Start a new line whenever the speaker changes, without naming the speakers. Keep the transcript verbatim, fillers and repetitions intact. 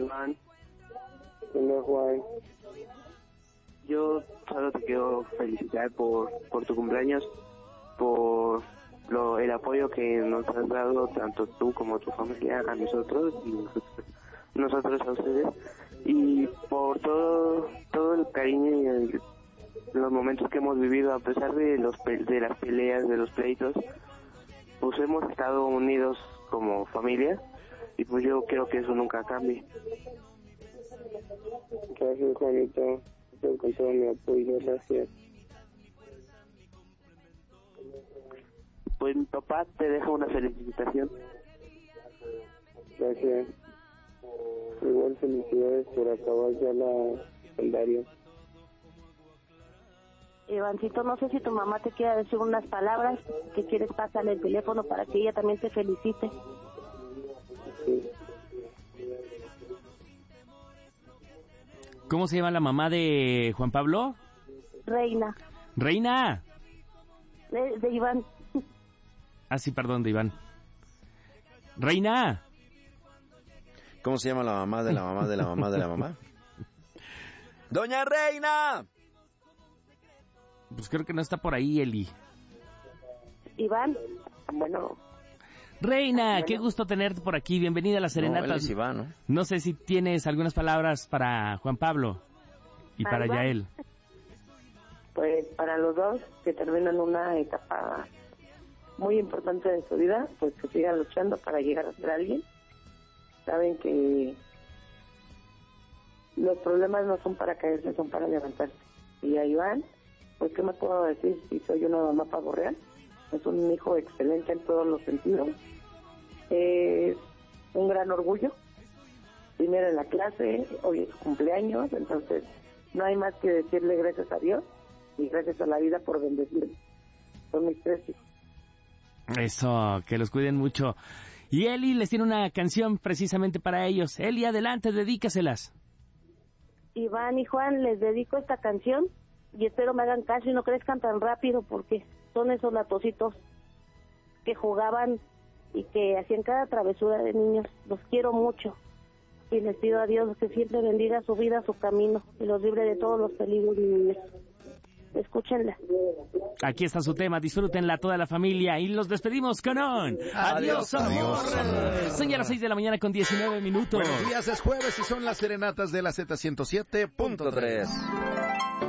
Iván.
Hola, Juan.
Yo solo te quiero felicitar por, por tu cumpleaños, por lo, el apoyo que nos has dado tanto tú como tu familia a nosotros y nosotros, nosotros a ustedes, y por todo todo el cariño y el, los momentos que hemos vivido a pesar de los de las peleas, de los pleitos, pues hemos estado unidos como familia y pues yo quiero que eso nunca cambie.
Gracias, Juanito. Con todo mi apoyo, gracias.
Pues mi papá te deja una felicitación.
Gracias. Igual felicidades por acabar ya la secundaria.
Ivancito, no sé si tu mamá te quiere decir unas palabras, que quieres pasarle el teléfono para que ella también te felicite.
Sí.
¿Cómo se llama la mamá de Juan Pablo?
Reina.
Reina.
De, de Iván.
Ah, sí, perdón, de Iván. Reina.
¿Cómo se llama la mamá de la mamá de la mamá de la mamá? ¡Doña Reina!
Pues creo que no está por ahí, Eli.
Iván. Bueno.
Reina,
bueno.
Qué gusto tenerte por aquí. Bienvenida a la Serenata.
No, él es Iván, ¿no?
No sé si tienes algunas palabras para Juan Pablo y para
Iván.
Yael.
Pues para los dos que terminan una etapa muy importante de su vida, pues que sigan luchando para llegar a ser alguien. Saben que los problemas no son para caerse, son para levantarse. Y a Iván, pues qué me puedo decir si soy una mamá pavo real. Es un hijo excelente en todos los sentidos. Es un gran orgullo. Primero en la clase, hoy es su cumpleaños, entonces no hay más que decirle gracias a Dios y gracias a la vida por bendecirme. Son mis tres hijos.
Eso, que los cuiden mucho. Y Eli les tiene una canción precisamente para ellos. Eli, adelante, dedícaselas.
Iván y Juan, les dedico esta canción y espero me hagan caso y no crezcan tan rápido porque son esos latositos que jugaban y que hacían cada travesura de niños. Los quiero mucho y les pido a Dios que siempre bendiga su vida, su camino y los libre de todos los peligros niños. Escúchenla.
Aquí está su tema, disfrútenla toda la familia y los despedimos con un adiós, amor.
Adiós, amor.
Son ya las seis de la mañana con diecinueve minutos.
Buenos días, es jueves y son las serenatas de la Z ciento siete punto tres.